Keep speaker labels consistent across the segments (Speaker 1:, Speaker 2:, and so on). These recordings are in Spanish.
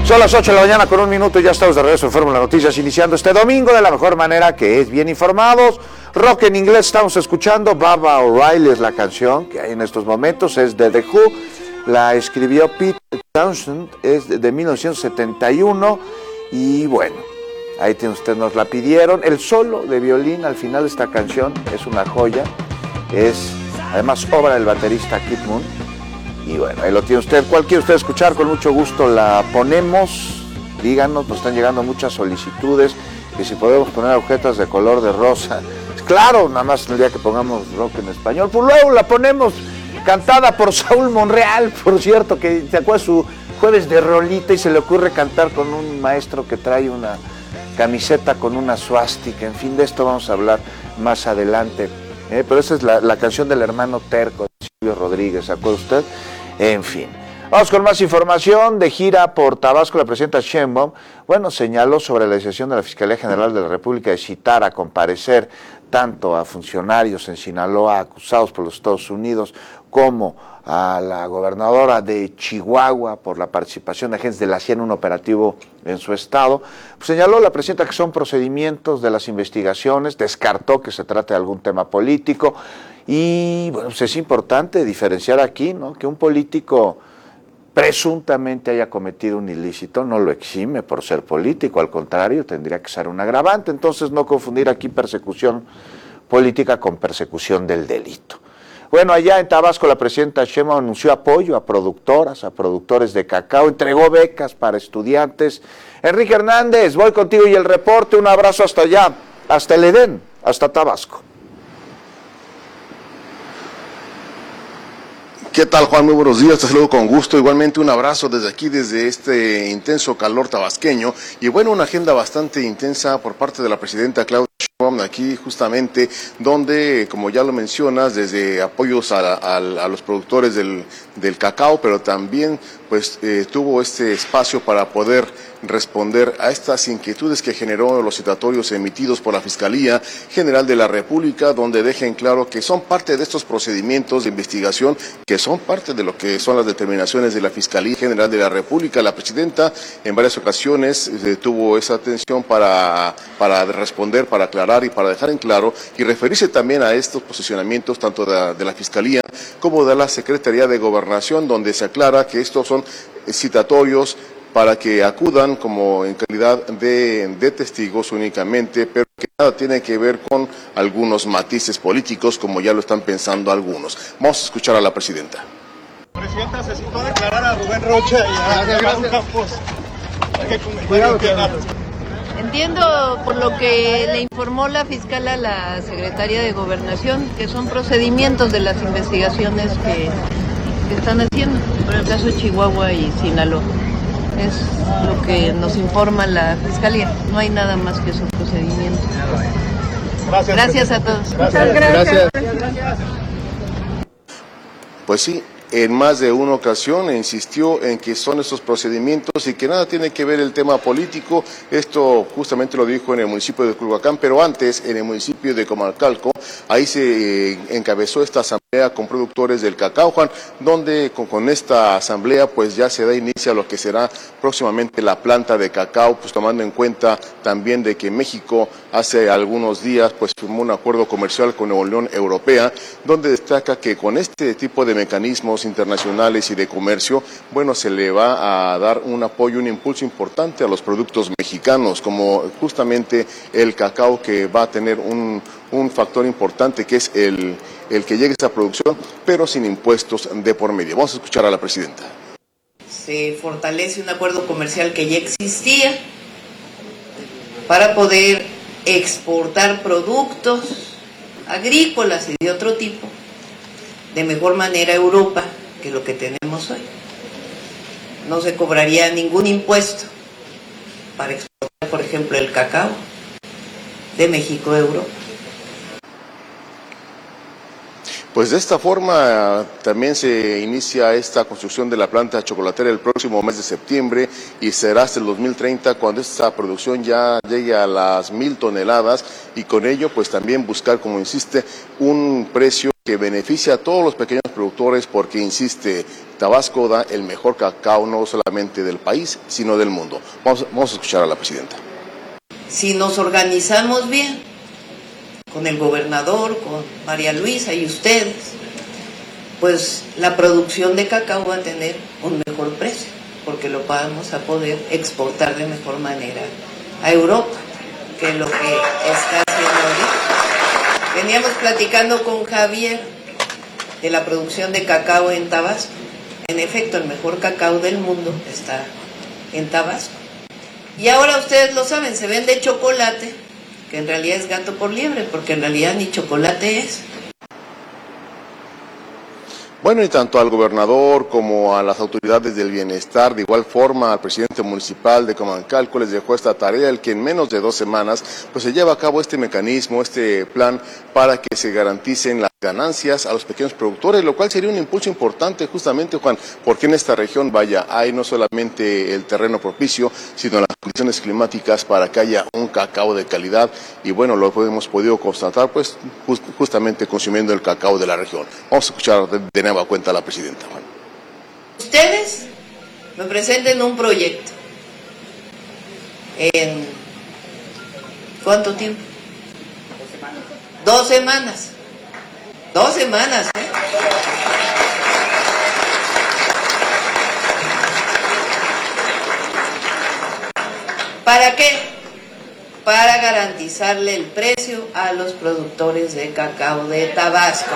Speaker 1: Son las 8 de la mañana con 1 minuto y ya estamos de regreso en Fórmula Noticias, iniciando este domingo de la mejor manera, que es bien informados. Rock en inglés estamos escuchando, Baba O'Reilly es la canción que hay en estos momentos, es de The Who, la escribió Pete Townshend, es de 1971 y bueno, ahí tiene usted, nos la pidieron. El solo de violín al final de esta canción es una joya, es además obra del baterista Keith Moon. Y bueno, ahí lo tiene usted. ¿Cuál quiere usted escuchar? Con mucho gusto la ponemos. Díganos, nos están llegando muchas solicitudes. Y si podemos poner agujetas de color de rosa. Claro, nada más el día que pongamos rock en español. Pues luego la ponemos cantada por Saúl Monreal, por cierto, que se acuerda su jueves de rolita y se le ocurre cantar con un maestro que trae una camiseta con una suástica. En fin, de esto vamos a hablar más adelante. Pero esa es la canción del hermano terco de Silvio Rodríguez, ¿se acuerda usted? En fin, vamos con más información. De gira por Tabasco, la presidenta Sheinbaum, bueno, señaló sobre la decisión de la Fiscalía General de la República de citar a comparecer tanto a funcionarios en Sinaloa acusados por los Estados Unidos como a la gobernadora de Chihuahua por la participación de agentes de la CIA en un operativo en su estado. Pues señaló la presidenta que son procedimientos de las investigaciones, descartó que se trate de algún tema político y bueno, pues es importante diferenciar aquí, ¿no?, que un político presuntamente haya cometido un ilícito no lo exime por ser político, al contrario, tendría que ser un agravante. Entonces no confundir aquí persecución política con persecución del delito. Bueno, allá en Tabasco la presidenta Sheinbaum anunció apoyo a productoras, a productores de cacao, entregó becas para estudiantes. Enrique Hernández, voy contigo y el reporte, un abrazo hasta allá, hasta el Edén, hasta Tabasco.
Speaker 2: ¿Qué tal, Juan? Muy buenos días, te saludo con gusto. Igualmente un abrazo desde aquí, desde este intenso calor tabasqueño. Y bueno, una agenda bastante intensa por parte de la presidenta Claudia Sheinbaum aquí justamente, donde, como ya lo mencionas, desde apoyos a los productores del cacao, pero también pues tuvo este espacio para poder responder a estas inquietudes que generó los citatorios emitidos por la Fiscalía General de la República, donde dejen claro que son parte de estos procedimientos de investigación, que son parte de lo que son las determinaciones de la Fiscalía General de la República. La presidenta en varias ocasiones tuvo esa atención para responder, para aclarar y para dejar en claro y referirse también a estos posicionamientos tanto de la Fiscalía como de la Secretaría de Gobernación, donde se aclara que estos son citatorios para que acudan como en calidad de testigos únicamente, pero que nada tiene que ver con algunos matices políticos, como ya lo están pensando algunos. Vamos a escuchar a la presidenta.
Speaker 3: Presidenta, se citó a declarar a Rubén Rocha y a Raúl Campos.
Speaker 4: Entiendo por lo que le informó la fiscal a la secretaria de Gobernación, que son procedimientos de las investigaciones que están haciendo por el caso de Chihuahua y Sinaloa. Es lo que nos informa la Fiscalía, no hay nada más que esos procedimientos. Gracias a todos.
Speaker 3: Muchas gracias.
Speaker 2: Pues sí, en más de una ocasión insistió en que son estos procedimientos y que nada tiene que ver el tema político. Esto justamente lo dijo en el municipio de Culhuacán, pero antes en el municipio de Comalcalco, ahí se encabezó esta asamblea con productores del cacao, Juan, donde con esta asamblea pues ya se da inicio a lo que será próximamente la planta de cacao, pues tomando en cuenta también de que México hace algunos días pues firmó un acuerdo comercial con la Unión Europea, donde destaca que con este tipo de mecanismos internacionales y de comercio, bueno, se le va a dar un apoyo, un impulso importante a los productos mexicanos, como justamente el cacao, que va a tener un factor importante, que es el que llegue a esa producción, pero sin impuestos de por medio. Vamos a escuchar a la presidenta.
Speaker 5: Se fortalece un acuerdo comercial que ya existía para poder exportar productos agrícolas y de otro tipo de mejor manera a Europa que lo que tenemos hoy. No se cobraría ningún impuesto para exportar, por ejemplo, el cacao de México a Europa.
Speaker 2: Pues de esta forma también se inicia esta construcción de la planta chocolatera el próximo mes de septiembre y será hasta el 2030 cuando esta producción ya llegue a las 1000 toneladas y con ello pues también buscar, como insiste, un precio que beneficia a todos los pequeños productores porque, insiste, Tabasco da el mejor cacao no solamente del país, sino del mundo. Vamos a escuchar a la presidenta.
Speaker 5: Si nos organizamos bien, con el gobernador, con María Luisa y ustedes, pues la producción de cacao va a tener un mejor precio, porque lo vamos a poder exportar de mejor manera a Europa, que es lo que está haciendo ahorita. Veníamos platicando con Javier de la producción de cacao en Tabasco. En efecto, el mejor cacao del mundo está en Tabasco. Y ahora ustedes lo saben, se vende chocolate, que en realidad es gato por liebre, porque en realidad ni chocolate es.
Speaker 2: Bueno, y tanto al gobernador como a las autoridades del bienestar, de igual forma al presidente municipal de Comancalco les dejó esta tarea, el que en menos de 2 semanas pues se lleva a cabo este mecanismo, este plan para que se garanticen las ganancias a los pequeños productores, lo cual sería un impulso importante justamente, Juan, porque en esta región, vaya, hay no solamente el terreno propicio, sino las condiciones climáticas para que haya un cacao de calidad, y bueno, lo hemos podido constatar pues justamente consumiendo el cacao de la región. Vamos a escuchar de nueva cuenta a la presidenta, Juan.
Speaker 5: Ustedes me presenten un proyecto. ¿En cuánto tiempo? 2 semanas. 2 semanas, ¿eh? ¿Para qué? Para garantizarle el precio a los productores de cacao de Tabasco.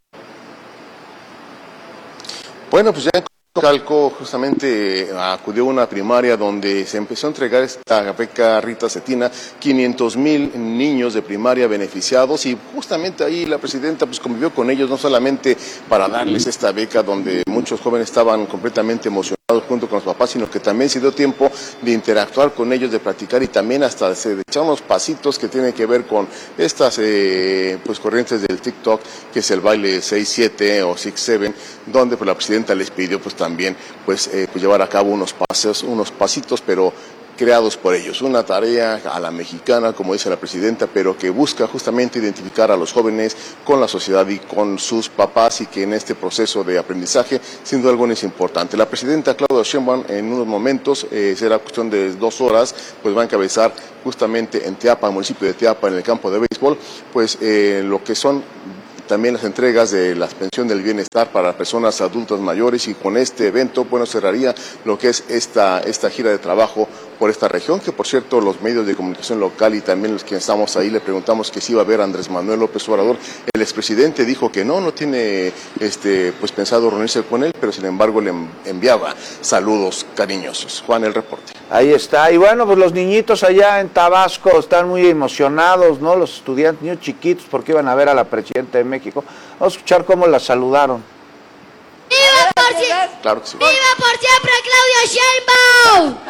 Speaker 2: Bueno, pues ya en Comancalco justamente acudió a una primaria donde se empezó a entregar esta beca Rita Cetina, 500,000 niños de primaria beneficiados, y justamente ahí la presidenta pues convivió con ellos, no solamente para darles esta beca donde muchos jóvenes estaban completamente emocionados junto con los papás, sino que también se dio tiempo de interactuar con ellos, de platicar y también hasta de echar unos pasitos que tienen que ver con estas pues corrientes del TikTok, que es el baile 6-7 o 6-7, donde pues la presidenta les pidió pues también pues llevar a cabo unos pasos, unos pasitos, pero creados por ellos, una tarea a la mexicana, como dice la presidenta, pero que busca justamente identificar a los jóvenes con la sociedad y con sus papás, y que en este proceso de aprendizaje, sin duda alguna, es importante. La presidenta Claudia Sheinbaum en unos momentos, será cuestión de 2 horas, pues va a encabezar justamente en Teapa, municipio de Teapa, en el campo de béisbol, pues lo que son también las entregas de la pensión del bienestar para personas adultas mayores, y con este evento, bueno, cerraría lo que es esta gira de trabajo por esta región, que por cierto los medios de comunicación local y también los que estamos ahí le preguntamos que si iba a ver a Andrés Manuel López Obrador. El expresidente dijo que no tiene pues pensado reunirse con él, pero sin embargo le enviaba saludos cariñosos. Juan, el reporte.
Speaker 1: Ahí está, y bueno, pues los niñitos allá en Tabasco están muy emocionados, ¿no? Los estudiantes, niños chiquitos, porque iban a ver a la presidenta de México. Vamos a escuchar cómo la saludaron.
Speaker 6: ¡Viva por siempre!
Speaker 2: Claro que sí.
Speaker 6: ¡Viva por siempre Claudia Sheinbaum!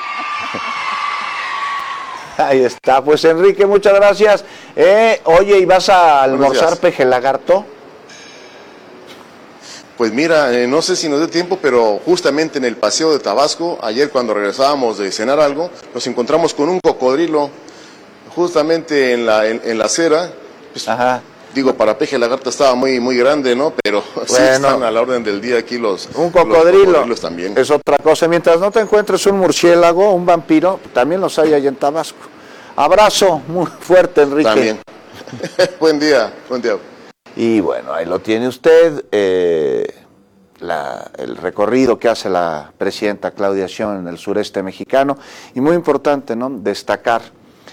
Speaker 1: Ahí está, pues Enrique, muchas gracias. Oye, ¿y vas a almorzar peje lagarto?
Speaker 2: Pues mira, no sé si nos dé tiempo, pero justamente en el paseo de Tabasco, ayer cuando regresábamos de cenar algo, nos encontramos con un cocodrilo, justamente en la acera. Pues,
Speaker 1: ajá.
Speaker 2: Digo, para peje lagarto estaba muy grande, ¿no? Pero bueno, sí están a la orden del día aquí los cocodrilos también.
Speaker 1: Es otra cosa. Mientras no te encuentres un murciélago, un vampiro, también los hay allá en Tabasco. Abrazo muy fuerte, Enrique.
Speaker 2: También. Buen día.
Speaker 1: Y bueno, ahí lo tiene usted, el recorrido que hace la presidenta Claudia Sheinbaum en el sureste mexicano. Y muy importante, ¿no? Destacar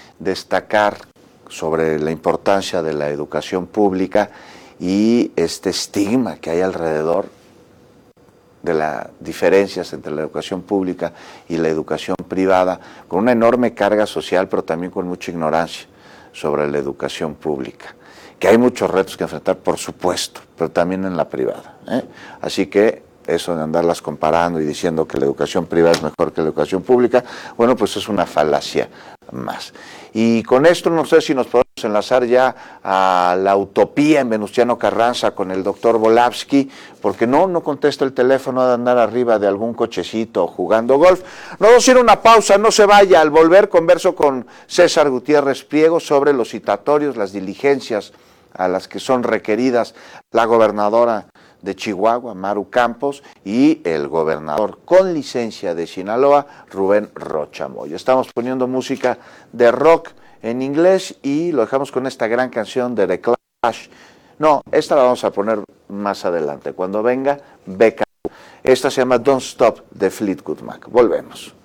Speaker 1: sobre la importancia de la educación pública y este estigma que hay alrededor de las diferencias entre la educación pública y la educación privada, con una enorme carga social, pero también con mucha ignorancia sobre la educación pública, que hay muchos retos que enfrentar, por supuesto, pero también en la privada, ¿eh? Así que eso de andarlas comparando y diciendo que la educación privada es mejor que la educación pública, bueno, pues es una falacia más. Y con esto no sé si nos podemos enlazar ya a la utopía en Venustiano Carranza con el doctor Volavsky, porque no contesta el teléfono de andar arriba de algún cochecito jugando golf. Nos vamos a ir a una pausa, no se vaya. Al volver converso con César Gutiérrez Priego sobre los citatorios, las diligencias a las que son requeridas la gobernadora de Chihuahua, Maru Campos, y el gobernador con licencia de Sinaloa, Rubén Rocha Moya. Estamos poniendo música de rock en inglés y lo dejamos con esta gran canción de The Clash. No, esta la vamos a poner más adelante, cuando venga Becca. Esta se llama Don't Stop de Fleetwood Mac. Volvemos.